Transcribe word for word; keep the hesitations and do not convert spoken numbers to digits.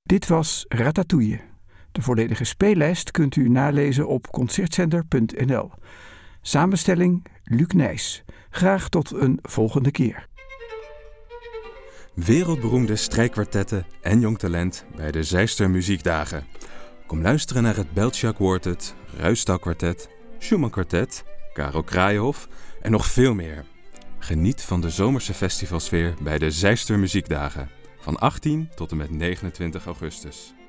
Dit was Ratatouille. De volledige speellijst kunt u nalezen op concertzender punt n l. Samenstelling Luc Nijs. Graag tot een volgende keer. Wereldberoemde strijkkwartetten en jong talent bij de Zijster Muziekdagen. Kom luisteren naar het Beltschak Quartet, Ruisdael Kwartet, Schumann Kwartet, Karel Kraaienhof en nog veel meer. Geniet van de zomerse festivalsfeer bij de Zijster Muziekdagen van achttien tot en met negenentwintig augustus.